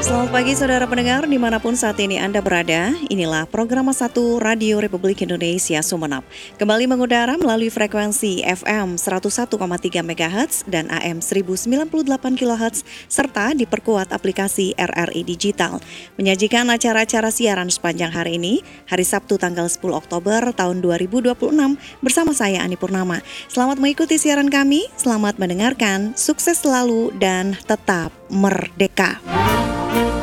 Selamat pagi saudara pendengar dimanapun saat ini Anda berada. Inilah program 1 Radio Republik Indonesia Sumeneb. Kembali mengudara melalui frekuensi FM 101,3 MHz dan AM 1098 kHz serta diperkuat aplikasi RRI Digital. Menyajikan acara-acara siaran sepanjang hari ini, hari Sabtu tanggal 10 Oktober tahun 2026 bersama saya Ani Purnama. Selamat mengikuti siaran kami, selamat mendengarkan, sukses selalu dan tetap merdeka.